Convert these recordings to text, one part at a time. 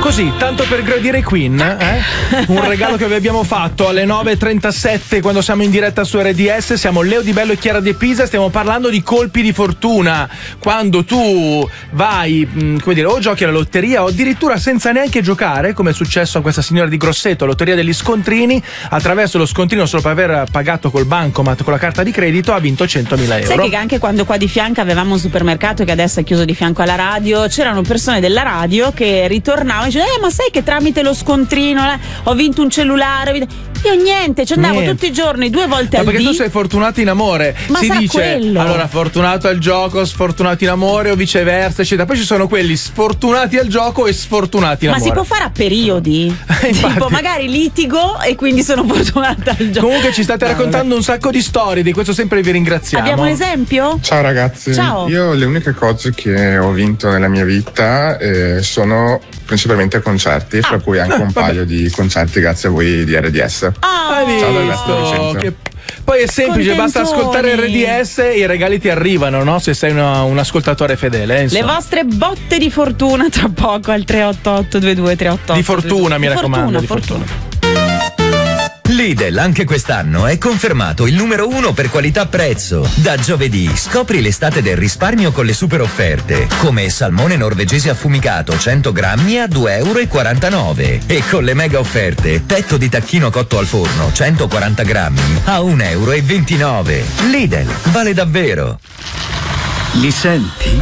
così, tanto per gradire Queen, un regalo che vi abbiamo fatto alle 9.37 quando siamo in diretta su RDS. Siamo Leo Di Bello e Chiara De Pisa, stiamo parlando di colpi di fortuna. Quando tu vai, come dire, o giochi alla lotteria o addirittura senza neanche giocare, come è successo a questa signora di Grosseto, lotteria degli scontrini, attraverso lo scontrino solo per aver pagato col bancomat con la carta di credito ha vinto 100.000 euro. Sai che anche quando qua di fianco avevamo un supermercato che adesso è chiuso di fianco alla radio, c'erano persone della radio che ritornavano e dicevano ma sai che tramite lo scontrino ho vinto un cellulare? Io niente, ci andavo tutti i giorni 2 volte al perché dì. tu sei fortunato in amore. Ma si dice quello. Allora fortunato al gioco, sfortunato in amore o viceversa eccetera. Poi ci sono quelli sfortunati al gioco e sfortunati in amore. Ma si può fare a periodi? Tipo magari litigo e quindi sono fortunata al gioco. Comunque ci state raccontando un sacco di storie, di questo sempre vi ringraziamo. Abbiamo un esempio? Ciao ragazzi. Ciao. Io le uniche cose che ho vinto nella mia vita sono principalmente concerti, fra cui anche un paio di concerti grazie a voi di RDS. Hai visto? Poi è semplice, basta ascoltare RDS e i regali ti arrivano, no? Se sei un ascoltatore fedele. Le vostre botte di fortuna tra poco al 388 22 388. Di fortuna, mi raccomando. Di fortuna. Lidl anche quest'anno è confermato il numero 1 per qualità-prezzo. Da giovedì scopri l'estate del risparmio con le super offerte, come salmone norvegese affumicato 100 grammi a 2,49 euro e con le mega offerte petto di tacchino cotto al forno 140 grammi a 1,29 euro. Lidl, vale davvero. Li senti?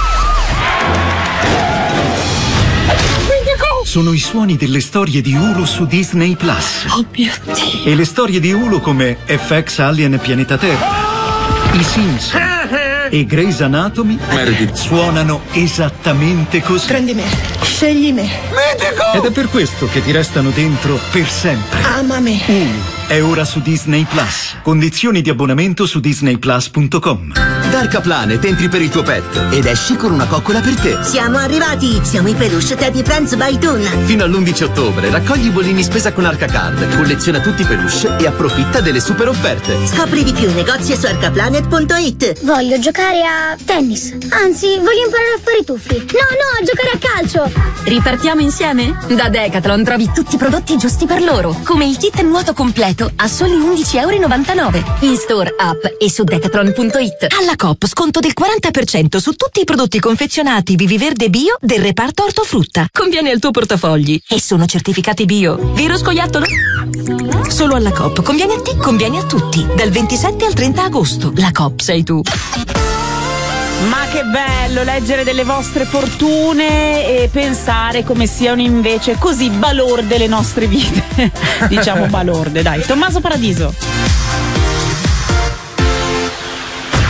Sono i suoni delle storie di Hulu su Disney Plus. Oh mio Dio. E le storie di Hulu come FX Alien Pianeta Terra, I Simpson e Grey's Anatomy suonano esattamente così. Prendi me, scegli me. Ed è per questo che ti restano dentro per sempre. Ama me. Hulu è ora su Disney Plus. Condizioni di abbonamento su disneyplus.com. Da Arcaplanet entri per il tuo pet ed esci con una coccola per te. Siamo arrivati! Siamo i peluche Teddy Friends by Toon. Fino all'11 ottobre raccogli i bollini spesa con Arcacard, colleziona tutti i peluche e approfitta delle super offerte. Scopri di più negozi su arcaplanet.it. Voglio giocare a tennis. Anzi, voglio imparare a fare i tuffi. No, a giocare a calcio. Ripartiamo insieme? Da Decathlon trovi tutti i prodotti giusti per loro, come il kit nuoto completo a soli 11,99 euro. In store, app e su decathlon.it. Alla Coop sconto del 40% su tutti i prodotti confezionati Viviverde Bio del reparto ortofrutta. Conviene al tuo portafogli e sono certificati bio. Vero scoiattolo? Solo alla Coop. Conviene a te, conviene a tutti. Dal 27 al 30 agosto. La Coop sei tu. Ma che bello leggere delle vostre fortune e pensare come siano invece così balorde le nostre vite. Diciamo balorde, dai. Tommaso Paradiso.